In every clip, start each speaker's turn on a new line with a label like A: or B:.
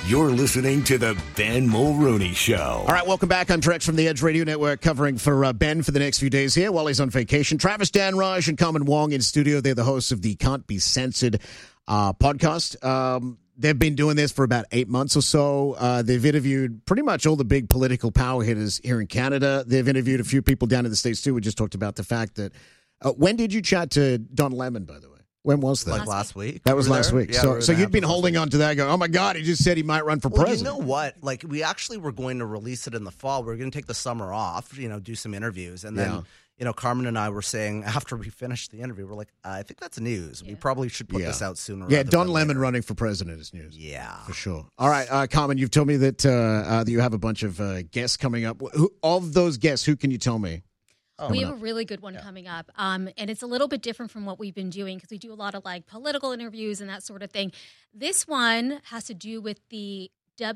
A: You're listening to the Ben Mulrooney Show.
B: All right, welcome back. I'm Drex from the Edge Radio Network, covering for Ben for the next few days here while he's on vacation. Travis Danraj and Carmen Wong in studio. They're the hosts of the Can't Be Censored podcast. They've been doing this for about 8 months or so. They've interviewed pretty much all the big political power hitters here in Canada. They've interviewed a few people down in the States, too. We just talked about the fact that... when did you chat to Don Lemon, by the way? When was that?
C: Like last week.
B: That was last week.
C: Yeah,
B: so you'd been holding on to that going, oh, my God, he just said he might run for president.
C: You know what? Like, we actually were going to release it in the fall. We were going to take the summer off, do some interviews. And then, Carmen and I were saying after we finished the interview, we're like, I think that's news. We probably should put this out sooner.
B: Yeah, Don Lemon running for president is news.
C: Yeah.
B: For sure. All right, Carmen, you've told me that you have a bunch of guests coming up. Of those guests, who can you tell me?
D: We have a really good one coming up, and it's a little bit different from what we've been doing because we do a lot of like political interviews and that sort of thing. This one has to do with the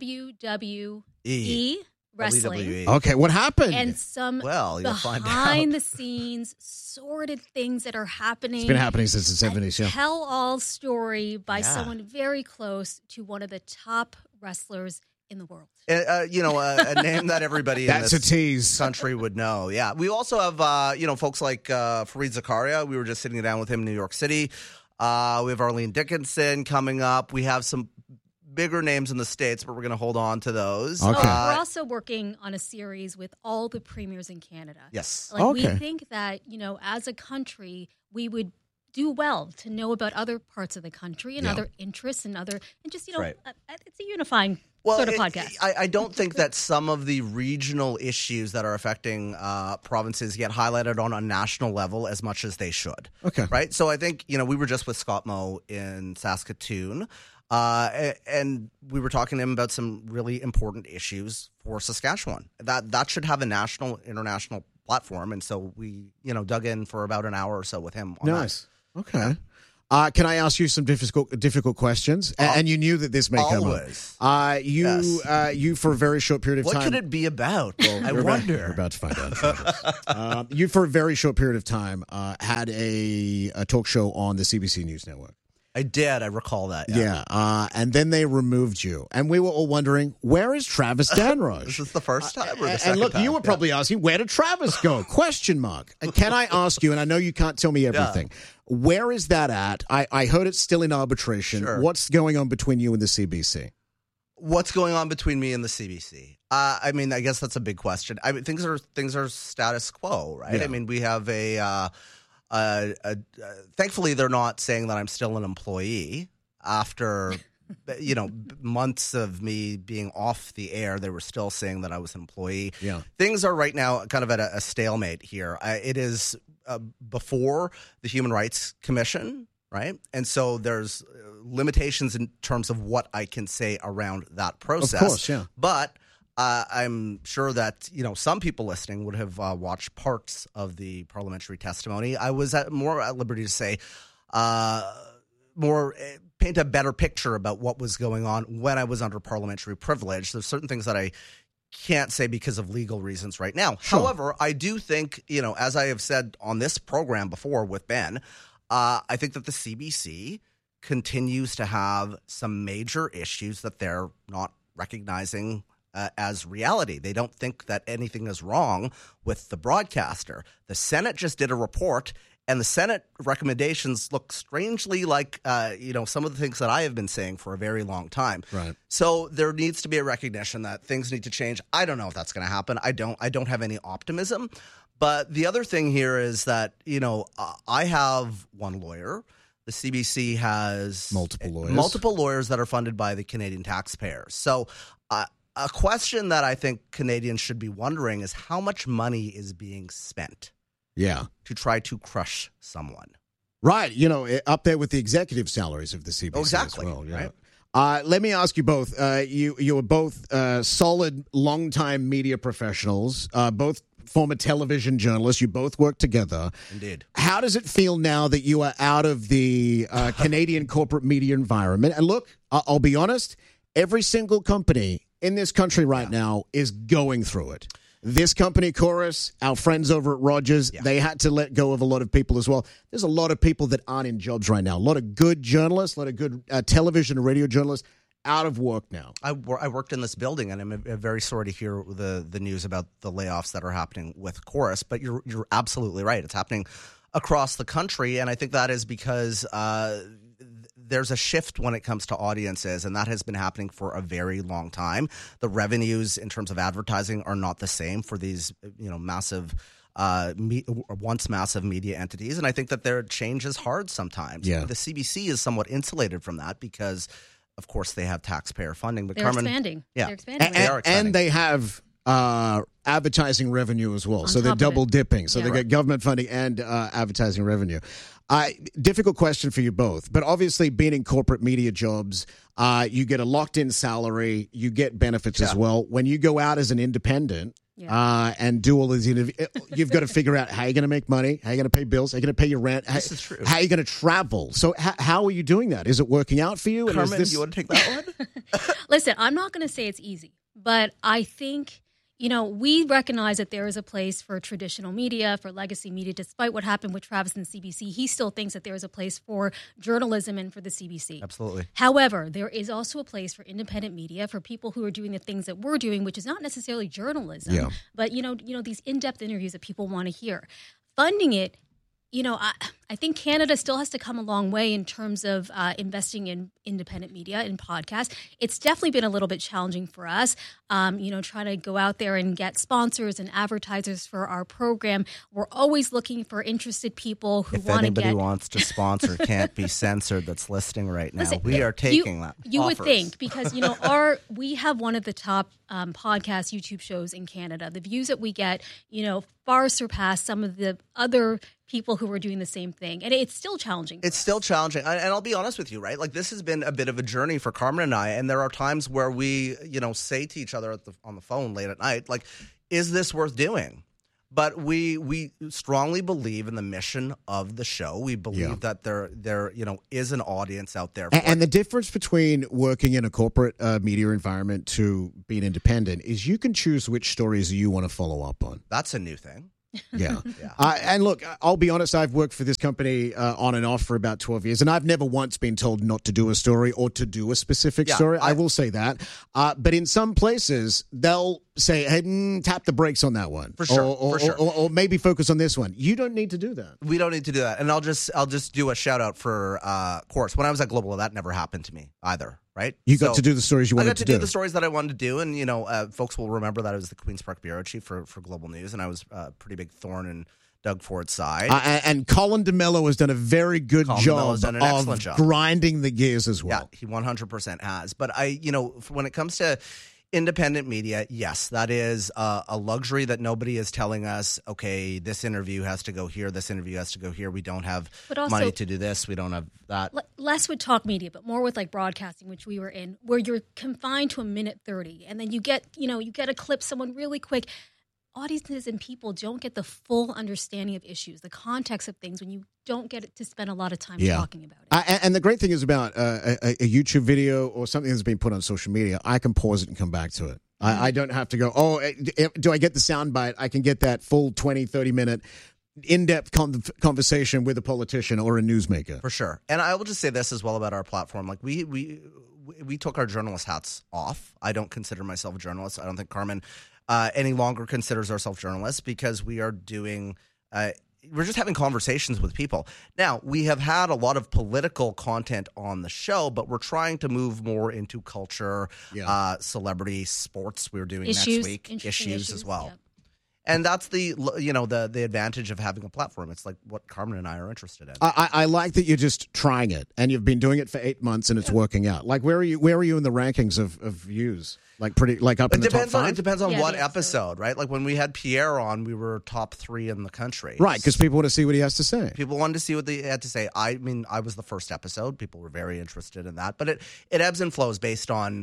D: WWE wrestling.
C: WWE.
B: Okay, what happened?
D: And some behind-the-scenes sordid things that are happening.
B: It's been happening since the 70s, yeah.
D: Tell-all story by someone very close to one of the top wrestlers in the world.
C: A name that everybody in
B: That's
C: this
B: a tease.
C: country would know. Yeah. We also have, folks like Fareed Zakaria. We were just sitting down with him in New York City. We have Arlene Dickinson coming up. We have some bigger names in the States, but we're going to hold on to those.
B: Okay.
D: We're also working on a series with all the premiers in Canada.
C: Yes.
D: We think that, as a country, we would do well to know about other parts of the country and other interests and just, it's a unifying sort of podcast.
C: I don't think that some of the regional issues that are affecting provinces get highlighted on a national level as much as they should.
B: Okay.
C: Right? So I think, we were just with Scott Moe in Saskatoon, and we were talking to him about some really important issues for Saskatchewan. That should have a national, international platform, and so we, dug in for about an hour or so with him on
B: Nice. That. Okay. Can I ask you some difficult questions? And you knew that this may come up. You for a very short period of time.
C: What could it be about? I
B: wonder.
C: You're
B: about to find out. You for a very short period of time had a talk show on the CBC News Network.
C: I did. I recall that.
B: Yeah. And then they removed you. And we were all wondering, where is Travis Danraj?
C: This is the first time or the second
B: And look,
C: time?
B: you were probably asking, where did Travis go? Question mark. Can I ask you, and I know you can't tell me everything, where is that at? I heard it's still in arbitration.
C: Sure.
B: What's going on between you and the CBC?
C: What's going on between me and the CBC? I guess that's a big question. I mean, things are status quo, right?
B: Yeah.
C: I mean, we have thankfully, they're not saying that I'm still an employee after, months of me being off the air. They were still saying that I was an employee.
B: Yeah.
C: Things are right now kind of at a stalemate here. It is before the Human Rights Commission, right? And so there's limitations in terms of what I can say around that process.
B: Of course, yeah.
C: But I'm sure that, some people listening would have watched parts of the parliamentary testimony. I was more at liberty to say paint a better picture about what was going on when I was under parliamentary privilege. There's certain things that I can't say because of legal reasons right now.
B: Sure.
C: However, I do think, as I have said on this program before with Ben, I think that the CBC continues to have some major issues that they're not recognizing as reality. They don't think that anything is wrong with the broadcaster. The Senate just did a report, and the Senate recommendations look strangely like, some of the things that I have been saying for a very long time.
B: Right.
C: So there needs to be a recognition that things need to change. I don't know if that's going to happen. I don't have any optimism. But the other thing here is that, I have one lawyer. The CBC has multiple lawyers that are funded by the Canadian taxpayers. So a question that I think Canadians should be wondering is how much money is being spent to try to crush someone.
B: Right. Up there with the executive salaries of the CBC
C: exactly,
B: as well. Yeah.
C: Right?
B: Let me ask you both. You are both solid, long-time media professionals, both former television journalists. You both work together.
C: Indeed.
B: How does it feel now that you are out of the Canadian corporate media environment? And look, I'll be honest, every single company in this country right now is going through it. This company, Chorus, our friends over at Rogers, they had to let go of a lot of people as well. There's a lot of people that aren't in jobs right now. A lot of good journalists, a lot of good television and radio journalists. out of work now.
C: I worked in this building, and I'm very sorry to hear the news about the layoffs that are happening with Corus. But you're absolutely right; it's happening across the country, and I think that is because there's a shift when it comes to audiences, and that has been happening for a very long time. The revenues in terms of advertising are not the same for these, massive. Once massive media entities, and I think that their change is hard sometimes.
B: Yeah.
C: The CBC is somewhat insulated from that because, of course, they have taxpayer funding. But
D: they're expanding.
C: Yeah,
D: they're expanding.
B: And they have advertising revenue as well, so they're double dipping. So they get government funding and advertising revenue. Difficult question for you both, but obviously being in corporate media jobs, you get a locked-in salary, you get benefits as well. When you go out as an independent. Yeah. And do all these interviews. You've got to figure out how you're going to make money, how you're going to pay bills, how you're going to pay your rent,
C: this is true.
B: How you're going to travel. So how are you doing that? Is it working out for you?
C: Carmen, you want to take that one?
D: Listen, I'm not going to say it's easy, but I think, we recognize that there is a place for traditional media, for legacy media. Despite what happened with Travis and CBC, he still thinks that there is a place for journalism and for the CBC.
C: Absolutely.
D: However, there is also a place for independent media, for people who are doing the things that we're doing, which is not necessarily journalism, but these in-depth interviews that people want to hear. Funding it, I think Canada still has to come a long way in terms of investing in independent media and podcasts. It's definitely been a little bit challenging for us, trying to go out there and get sponsors and advertisers for our program. We're always looking for interested people who want to get...
C: If anybody wants to sponsor Can't Be Censored that's listening right now, we are taking that.
D: You would think, because, we have one of the top podcast YouTube shows in Canada. The views that we get, far surpass some of the other people who are doing the same thing. And it's still challenging.
C: It's still challenging. And I'll be honest with you, right? Like, this has been a bit of a journey for Carmen and I. And there are times where we, say to each other on the phone late at night, like, is this worth doing? But we strongly believe in the mission of the show. We believe that there is an audience out there.
B: And the difference between working in a corporate media environment to being independent is you can choose which stories you want to follow up on.
C: That's a new thing.
B: Yeah. And look, I'll be honest, I've worked for this company on and off for about 12 years, and I've never once been told not to do a story or to do a specific story. I will say that. But in some places, they'll say, hey, tap the brakes on that one.
C: For sure.
B: Or maybe focus on this one. You don't need to do that.
C: We don't need to do that. And I'll just do a shout out for Corus. When I was at Global, that never happened to me either. Right?
B: You got to do the stories you wanted to do.
C: I got to do the stories that I wanted to do. And, folks will remember that I was the Queen's Park bureau chief for Global News, and I was a pretty big thorn in Doug Ford's side.
B: And Colin DeMello has done a very good job of grinding the gears as well.
C: Yeah, he 100% has. But when it comes to independent media, yes, that is a luxury that nobody is telling us, okay, this interview has to go here, this interview has to go here. We don't have money to do this. We don't have that.
D: Less with talk media, but more with like broadcasting, which we were in, where you're confined to a minute 30. And then you get a clip someone really quick. Audiences and people don't get the full understanding of issues, the context of things, when you don't get to spend a lot of time talking about it.
B: And the great thing is about a YouTube video or something that's been put on social media, I can pause it and come back to it. I don't have to go, do I get the soundbite? I can get that full 20, 30-minute in-depth conversation with a politician or a newsmaker.
C: For sure. And I will just say this as well about our platform. Like, we took our journalist hats off. I don't consider myself a journalist. I don't think Carmen any longer considers ourselves journalists, because we are doing we're just having conversations with people. Now, we have had a lot of political content on the show, but we're trying to move more into culture, celebrity, sports. We're doing next week, issues as well. Yep. And that's the advantage of having a platform. It's like what Carmen and I are interested in.
B: I like that you're just trying it, and you've been doing it for 8 months, and it's working out. Like, where are you in the rankings of views? Like, up in the top 5?
C: It depends on what episode, right? Like, when we had Pierre on, we were top 3 in the country.
B: Right, because people want to see what he has to say.
C: People wanted to see what he had to say. I mean, I was the first episode. People were very interested in that. But it ebbs and flows based on,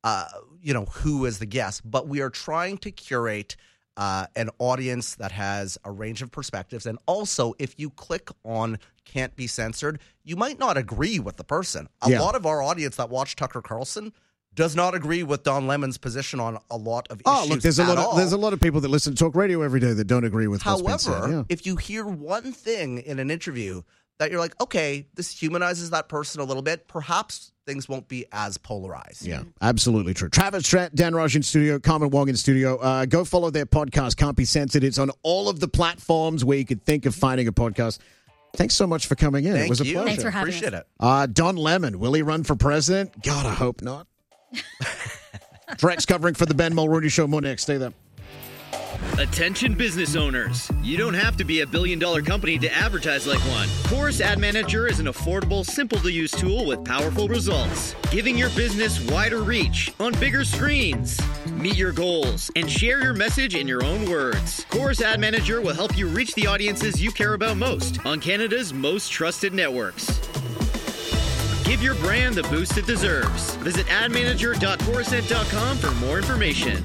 C: who is the guest. But we are trying to curate an audience that has a range of perspectives. And also, if you click on Can't Be Censored, you might not agree with the person. A lot of our audience that watch Tucker Carlson does not agree with Don Lemon's position on a lot of issues.
B: Oh, look, there's a lot of people that listen to talk radio every day that don't agree with what's been said.
C: However, if you hear one thing in an interview that you're like, okay, this humanizes that person a little bit, perhaps things won't be as polarized.
B: Yeah, absolutely true. Travis, Dan Raj in studio, Carmen Wong in studio. Go follow their podcast, Can't Be Censored. It's on all of the platforms where you could think of finding a podcast. Thanks so much for coming in. It was a pleasure.
D: Thanks for having
C: Appreciate
D: us.
C: it.
B: Don Lemon, will he run for president? God, I hope not. Drex covering for the Ben Mulrooney Show. More next. Stay there.
E: Attention business owners. You don't have to be a billion-dollar company to advertise like one. Chorus Ad Manager is an affordable, simple-to-use tool with powerful results, giving your business wider reach on bigger screens. Meet your goals and share your message in your own words. Chorus Ad Manager will help you reach the audiences you care about most on Canada's most trusted networks. Give your brand the boost it deserves. Visit admanager.chorusnet.com for more information.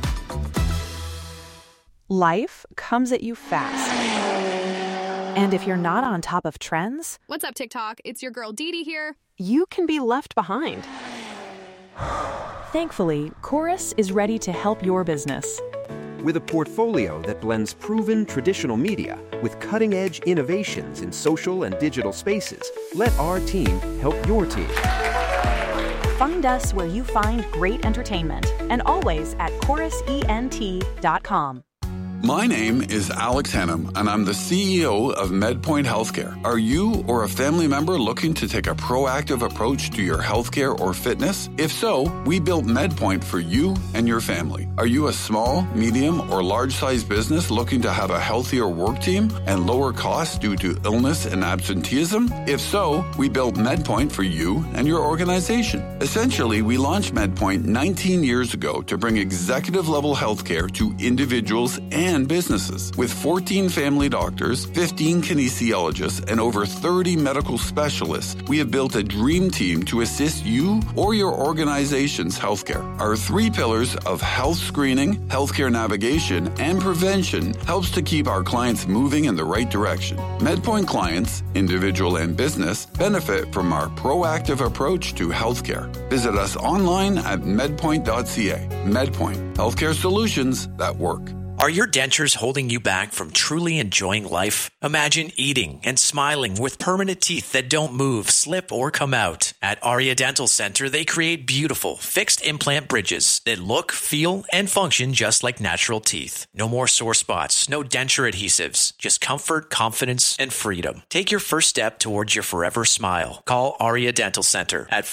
F: Life comes at you fast. And if you're not on top of trends...
G: What's up, TikTok? It's your girl Dee Dee here.
F: You can be left behind. Thankfully, Chorus is ready to help your business.
H: With a portfolio that blends proven traditional media with cutting-edge innovations in social and digital spaces, let our team help your team.
F: Find us where you find great entertainment and always at chorusent.com.
I: My name is Alex Hannum, and I'm the CEO of MedPoint Healthcare. Are you or a family member looking to take a proactive approach to your healthcare or fitness? If so, we built MedPoint for you and your family. Are you a small, medium, or large-sized business looking to have a healthier work team and lower costs due to illness and absenteeism? If so, we built MedPoint for you and your organization. Essentially, we launched MedPoint 19 years ago to bring executive-level healthcare to individuals and businesses. With 14 family doctors, 15 kinesiologists, and over 30 medical specialists, we have built a dream team to assist you or your organization's healthcare. Our 3 pillars of health screening, healthcare navigation, and prevention helps to keep our clients moving in the right direction. MedPoint clients, individual and business, benefit from our proactive approach to healthcare. Visit us online at medpoint.ca. MedPoint, healthcare solutions that work.
J: Are your dentures holding you back from truly enjoying life? Imagine eating and smiling with permanent teeth that don't move, slip, or come out. At Aria Dental Center, they create beautiful, fixed implant bridges that look, feel, and function just like natural teeth. No more sore spots, no denture adhesives, just comfort, confidence, and freedom. Take your first step towards your forever smile. Call Aria Dental Center at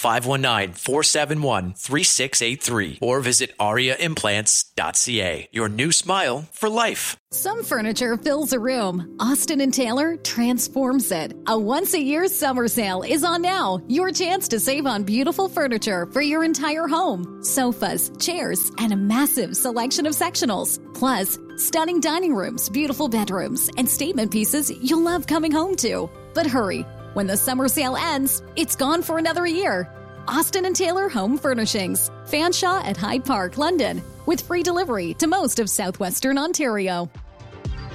J: 519-471-3683 or visit ariaimplants.ca. Your new smile for life.
K: Some furniture fills a room. Austin & Taylor transforms it. A once-a-year summer sale is on now. Your chance to save on beautiful furniture for your entire home. Sofas, chairs, and a massive selection of sectionals. Plus, stunning dining rooms, beautiful bedrooms, and statement pieces you'll love coming home to. But hurry, when the summer sale ends, it's gone for another year. Austin & Taylor Home Furnishings. Fanshawe at Hyde Park, London. With free delivery to most of southwestern Ontario.